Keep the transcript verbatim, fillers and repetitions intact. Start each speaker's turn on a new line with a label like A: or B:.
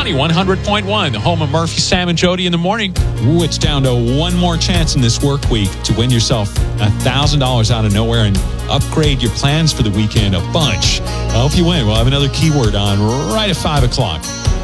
A: Sunny one hundred point one, the home of Murphy, Sam, and Jody in the morning.
B: Ooh, it's down to one more chance in this work week to win yourself one thousand dollars out of nowhere and upgrade your plans for the weekend a bunch. I hope you win. We'll have another keyword on right at five o'clock.